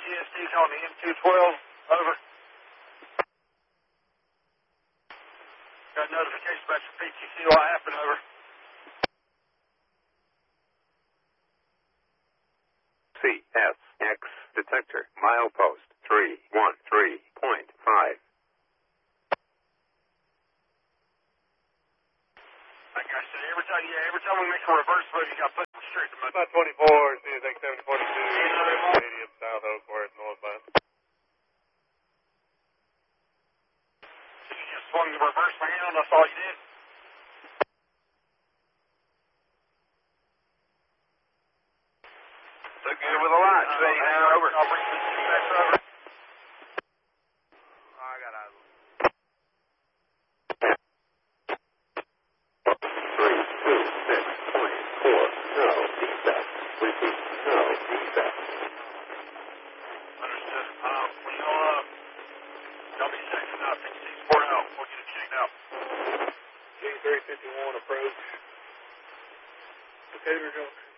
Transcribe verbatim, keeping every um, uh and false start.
S T calling the M two twelve. Over. Got notification about your P T C. What happened? Over. C S X detector milepost three one three point five. Like I said, every time, yeah, every time we make a reverse move, you got to put them straight to my. About twenty-four, C S X seven forty-two, Stadium, South Oak, where it's northbound. So you just swung the reverse around, that's all you did? Look good with a lot, see now, over. I'll bring this back over. I got out. Three two six point four. No defect. Repeat. No defect. Understood. Uh, well, you know, uh, y'all be safe now. fifty-six four out. We'll get it checked out. G three fifty-one approach. Decatur Junction.